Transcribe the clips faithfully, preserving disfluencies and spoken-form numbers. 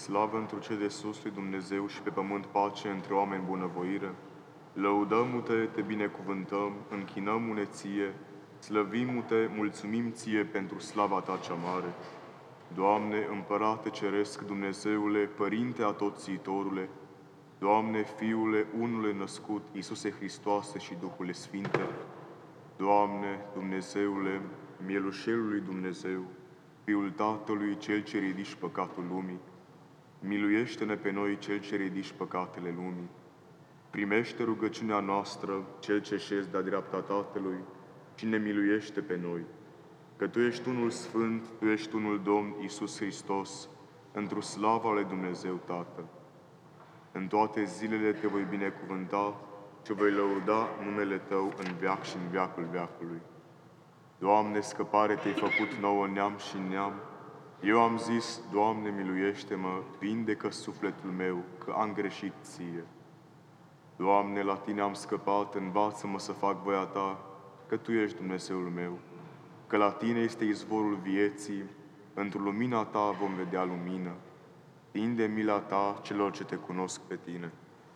Slavă întru cel de sus lui Dumnezeu și pe pământ pace între oameni bunăvoire. Lăudăm-te, te binecuvântăm, închinăm-ne ție, slăvim-te, mulțumim ție pentru slava ta cea mare. Doamne, Împărate Ceresc, Dumnezeule, Părinte Atotțiitorule, Doamne, Fiule, unule născut, Iisuse Hristoase și Duhule Sfinte, Doamne, Dumnezeule, Mielușelul lui Dumnezeu, Fiul Tatălui, Cel ce ridici păcatul lumii, miluiește-ne pe noi, Cel ce ridici păcatele lumii. Primește rugăciunea noastră, Cel ce șezi de-a dreapta Tatălui, și ne miluiește pe noi. Că Tu ești unul Sfânt, Tu ești unul Domn, Iisus Hristos, întru slava lui Dumnezeu Tatăl. În toate zilele Te voi binecuvânta și voi lăuda numele Tău în veac și în veacul veacului. Doamne, scăpare Te-ai făcut nouă neam și neam. Eu am zis, Doamne, miluiește-mă, vindecă sufletul meu, că am greșit Ție. Doamne, la Tine am scăpat, învață-mă să fac voia Ta, că Tu ești Dumnezeul meu, că la Tine este izvorul vieții, într-o lumina Ta vom vedea lumină. Tinde mila Ta celor ce Te cunosc pe Tine.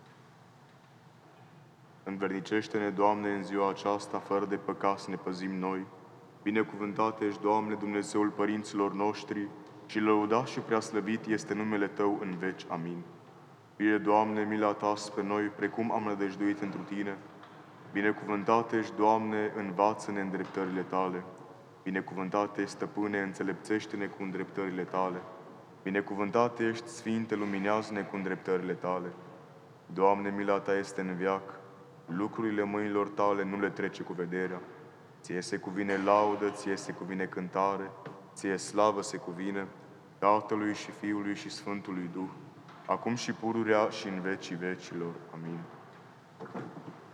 Învernicește-ne, Doamne, în ziua aceasta, fără de păcat să ne păzim noi. Binecuvântat ești, Doamne, Dumnezeul părinților noștri, și lăudat și preaslăvit este numele Tău în veci. Amin. Fie, Doamne, mila Ta spre noi, precum am nădăjduit întru Tine. Binecuvântat ești, Doamne, învață-ne îndreptările Tale. Binecuvântat ești, Stăpâne, înțelepțește-ne cu îndreptările Tale. Binecuvântat ești, Sfinte, luminează-ne cu îndreptările Tale. Doamne, mila Ta este în veac, lucrurile mâinilor Tale nu le trece cu vederea. Ție se cuvine laudă, Ție se cuvine cântare, Ție slavă se cuvine, Tatălui și Fiului și Sfântului Duh, acum și pururea și în vecii vecilor. Amin.